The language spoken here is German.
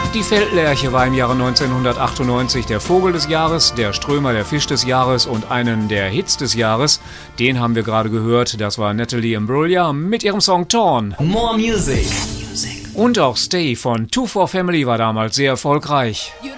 Die Feldlerche war im Jahre 1998 der Vogel des Jahres, der Strömer der Fisch des Jahres und einen der Hits des Jahres. Den haben wir gerade gehört, das war Natalie Imbruglia mit ihrem Song Torn. More Music. Und auch Stay von 2 4 Family war damals sehr erfolgreich.